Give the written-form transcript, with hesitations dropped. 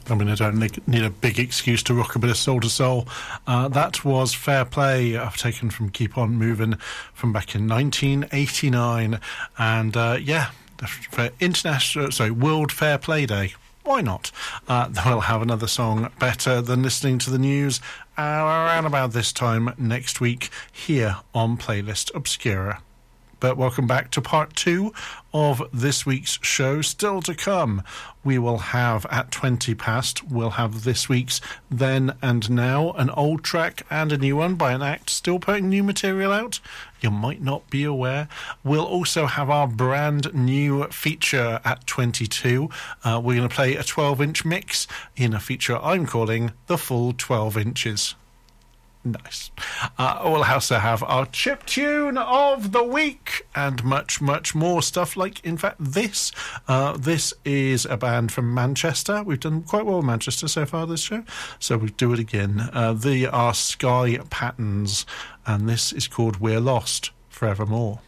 I mean, I don't need a big excuse to rock a bit of soul to soul. That was Fair Play, taken from Keep On Moving from back in 1989. And for World Fair Play Day. Why not? We'll have another song better than listening to the news around about this time next week here on Playlist Obscura. But welcome back to part 2 of this week's show. Still to come, we will have at 20 past, we'll have this week's Then and Now, an old track and a new one by an act still putting new material out. You might not be aware. We'll also have our brand new feature at 22. We're going to play a 12-inch mix in a feature I'm calling The Full 12 Inches. Nice. We'll also have our chip tune of the week and much, much more stuff like, in fact, this. This is a band from Manchester. We've done quite well in Manchester so far this show, so we'll do it again. They are Sky Patterns, and this is called We're Lost Forevermore.